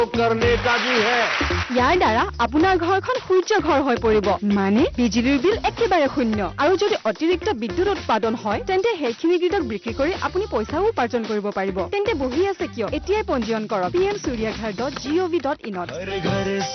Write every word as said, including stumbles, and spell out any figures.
करने का भी है ইয়াৰ দ্বাৰা আপোনাৰ ঘৰখন সূৰ্য ঘৰ হৈ পৰিব মানে বিজুলীৰ বিল একেবাৰে শূন্য আৰু যদি অতিৰিক্ত বিদ্যুৎ উৎপাদন হয় তেন্তে সেইখিনি গ্ৰিডক বিক্ৰী কৰি আপুনি পইচাও উপাৰ্জন কৰিব পাৰিব তেন্তে বহি আছে কিয় এতিয়াই পঞ্জীয়ন কৰক P M সূৰ্যঘৰ dot G O V dot in to